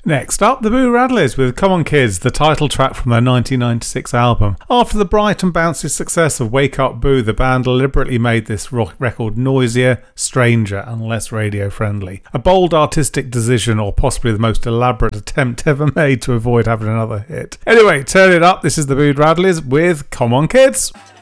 Next up, the Boo Radleys with Come On Kids, the title track from their 1996 album. After the bright and bouncy success of Wake Up Boo, the band deliberately made this record noisier, stranger and less radio friendly. A bold artistic decision, or possibly the most elaborate attempt ever made to avoid having another hit. Anyway, turn it up, this is the Boo Radleys with Come On Kids.